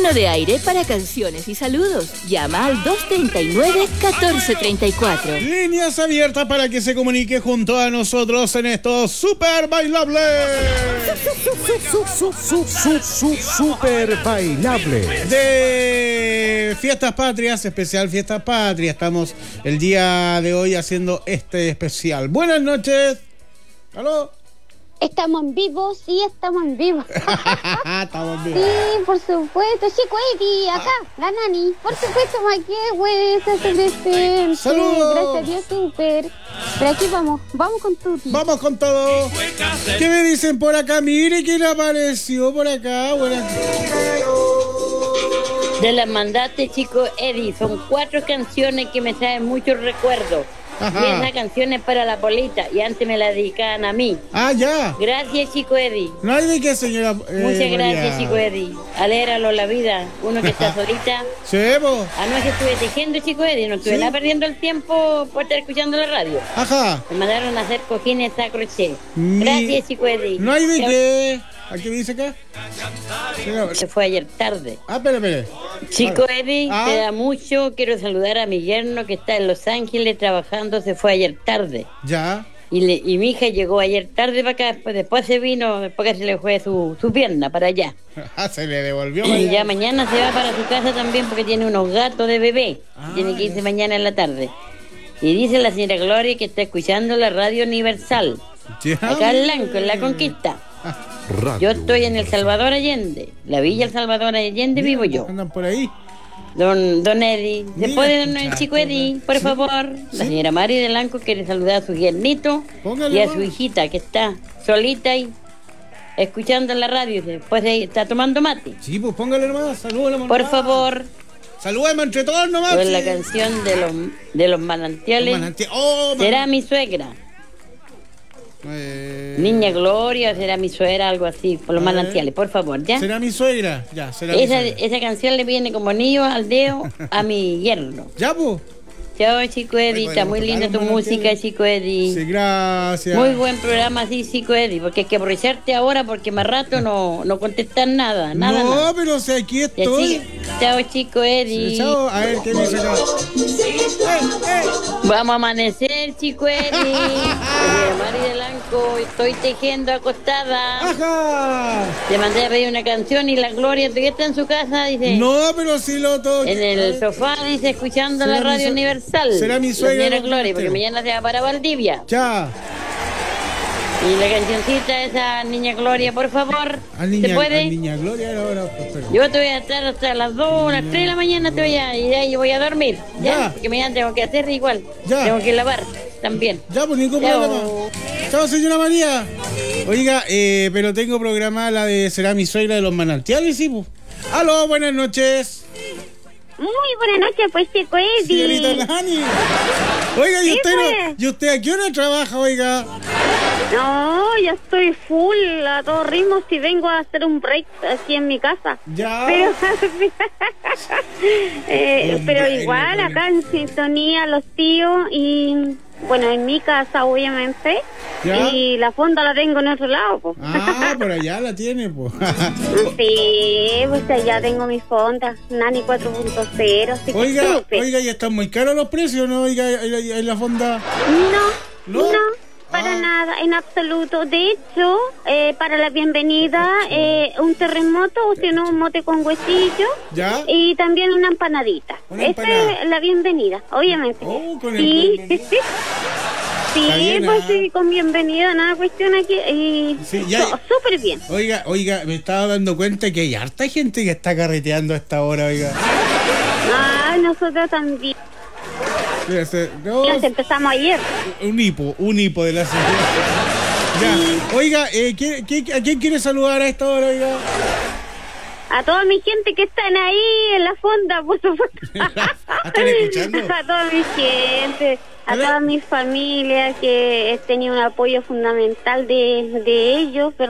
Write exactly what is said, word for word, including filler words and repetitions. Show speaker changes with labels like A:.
A: teléfono de aire para canciones y saludos. Llama al dos treinta y nueve, catorce treinta y cuatro.
B: Líneas abiertas para que se comunique junto a nosotros en estos Super Bailables.
C: Super Bailables.
B: De Fiestas Patrias, especial Fiestas Patrias. Estamos el día de hoy haciendo este especial. Buenas noches. ¿Aló?
D: Estamos en vivo, sí, estamos en vivo.
B: Estamos en vivo.
D: Sí, por supuesto. Chico Eddie, acá, la Nani. Por supuesto, Maquehue, se hace presente.
B: ¡Saludos!
D: Gracias a Dios, súper. Pero aquí vamos, vamos con Tuti.
B: Vamos con todo. ¿Qué me dicen por acá? Mire quién apareció por acá. Buenas.
E: De las mandaste, chico Eddie. Son cuatro canciones que me traen muchos recuerdos.
B: Ajá.
E: Y esa canción es para la Polita. Y antes me la dedicaban a mí.
B: Ah, ya.
E: Gracias, chico Eddie.
B: No hay de qué, señora. eh,
E: Muchas gracias,
B: María.
E: chico Eddie. Alégralo la vida. Uno que está solita.
B: Sí, po.
E: Anoche estuve tejiendo, chico Eddie. No estuve
B: ¿Sí?
E: nada perdiendo el tiempo por estar escuchando la radio.
B: Ajá.
E: Me mandaron a hacer cojines a crochet.
B: Mi-
E: Gracias, chico Eddie.
B: No hay de
E: Chao.
B: qué. ¿A qué me dice acá? Señora-
E: Se fue ayer tarde.
B: Ah, espere, espere.
E: Chico Eddie,
B: Ah.
E: te da mucho. Quiero saludar a mi yerno que está en Los Ángeles trabajando. Se fue ayer tarde.
B: Ya.
E: Y, le- y mi hija llegó ayer tarde para acá. Después, después se vino, después que se le fue su, su pierna para allá.
B: Ah, se le devolvió.
E: Y
B: María.
E: ya mañana se va para su casa también porque tiene unos gatos de bebé.
B: Ah,
E: Tiene que irse
B: ya.
E: mañana en la tarde. Y dice la señora Gloria que está escuchando la radio universal.
B: Ya.
E: Acá en Blanco, en la Conquista. Yo estoy en El Salvador Allende. La Villa El Salvador Allende vivo yo.
B: Andan por ahí.
E: Don, don Eddie, ¿se
B: Mira,
E: puede, don el
B: muchacho,
E: chico Eddie, por
B: sí,
E: favor?
B: sí.
E: La señora Mari de Blanco quiere saludar a su yernito
B: Póngale,
E: y a
B: va.
E: su hijita que está solita y escuchando la radio. Después de, está tomando mate.
B: Sí, pues póngale nomás. Salúdame.
E: Por favor,
B: Salúdame entre todos nomás.
E: con
B: sí.
E: la canción de los, de los manantiales.
B: Manantial- Oh, man-
E: ¿Será mi suegra?
B: Eh,
E: Niña Gloria, será mi suegra, algo así, por los
B: A ver.
E: manantiales, por favor, ¿ya?
B: ¿Será mi suegra? Ya, será mi
E: Esa,
B: suegra.
E: esa canción le viene como anillo al dedo a mi yerno.
B: Ya, pues.
E: Chao, chico Eddie, está
B: podemos
E: muy
B: tocar
E: linda
B: los
E: tu música,
B: manantiales.
E: chico Eddie.
B: Sí, gracias.
E: Muy buen programa, sí, chico Eddie, porque hay que aprovecharte ahora porque más rato no, no contestan nada, nada,
B: No,
E: nada.
B: pero si aquí
E: Y
B: estoy.
E: así, chao, chico Eddie.
B: Chao, a ver qué me dice acá. ¡Eh, eh!
E: Vamos a amanecer, chico Eddie. Oye, Mari de Blanco, estoy tejiendo acostada.
B: ¡Ajá!
E: Te mandé a pedir una canción y la Gloria todavía está en su casa, dice.
B: No, pero si lo toco.
E: En el sofá, dice, escuchando
B: ¿Será
E: la
B: mi
E: radio
B: sue-
E: universal.
B: será mi suegra
E: La señora
B: lo que
E: Gloria, porque
B: tengo?
E: mañana se va para Valdivia.
B: Ya.
E: Y la cancioncita esa niña Gloria, por favor.
B: A niña,
E: ¿Se puede?
B: a niña Gloria, ahora, espera.
E: Yo te voy a estar hasta las dos, las tres de la mañana te voy a y de ahí voy a dormir. Ya,
B: Ya.
E: porque mañana tengo que hacer igual.
B: Ya.
E: Tengo que lavar también.
B: Ya, pues ningún
E: Chao.
B: problema. Chao, señora María. Oiga, eh, pero tengo programada la de Será mi suegra de los manantiales, sí, pues. Aló, buenas noches.
D: Muy buenas noches, pues, Chico
B: Señorita
D: Eddie.
B: Nani. Oiga, ¿y
D: Sí,
B: usted, no,
D: pues.
B: ¿y usted a qué hora trabaja, oiga?
D: No, ya estoy full a todo ritmo si vengo a hacer un break aquí en mi casa.
B: Ya.
D: Pero, eh,
B: Un
D: pero
B: break,
D: igual
B: un
D: acá en sintonía los tíos y bueno, en mi casa obviamente.
B: Ya.
D: Y la fonda la tengo en otro lado, pues.
B: Ah, por allá la tiene, pues.
D: Sí, pues allá tengo mi fonda, Nani cuatro punto cero. así que
B: Oiga,
D: súper.
B: oiga, ¿y están muy caros los precios, no? Oiga, en la, en la fonda.
D: No,
B: ¿No?
D: no, para
B: Ah.
D: nada, en absoluto. De hecho, eh, para la bienvenida, eh, un terremoto o si no, un mote con huesillo
B: ¿Ya?
D: y también una empanadita.
B: Una
D: Esa
B: empanada.
D: es la bienvenida, obviamente.
B: Oh, con el
D: Sí,
B: bienvenido.
D: sí,
B: Está bien,
D: pues
B: ah.
D: sí, con bienvenida, nada cuestión aquí. Y
B: Sí, ya-
D: so- súper bien.
B: Oiga, oiga, me estaba dando cuenta que hay harta gente que está carreteando a esta hora, oiga.
D: Ah, nosotros también.
B: Fíjese, no,
D: Nos empezamos ayer.
B: un hipo, un hipo de la señora. Ya, oiga, eh, ¿qué- qué- ¿a quién quiere saludar a esta hora, oiga?
D: A toda mi gente que están ahí en la fonda, por supuesto.
B: ¿Están escuchando?
D: A toda mi gente, a
B: Hola.
D: toda mi familia que he tenido un apoyo fundamental de, de ellos,